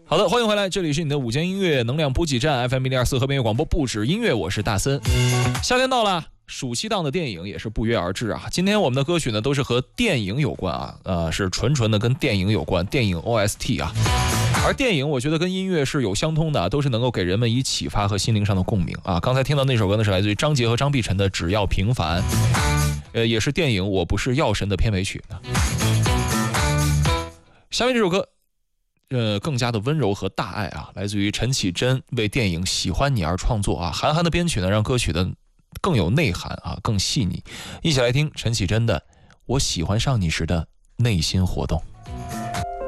好的，欢迎回来，这里是你的午间音乐能量补给站 FM102.4和平乐广播，不止音乐，我是大森。夏天到了，暑期档的电影也是不约而至啊。今天我们的歌曲呢都是和电影有关啊，是纯的跟电影有关，电影 OST 啊。而电影我觉得跟音乐是有相通的，都是能够给人们以启发和心灵上的共鸣啊。刚才听到那首歌呢是来自于张杰和张碧晨的《只要平凡》，也是电影《我不是药神》的片尾曲呢。下面这首歌更加的温柔和大爱啊，来自于陈绮贞为电影《喜欢你》而创作啊，韩寒的编曲呢让歌曲的更有内涵啊，更细腻。一起来听陈绮贞的《我喜欢上你时的内心活动》。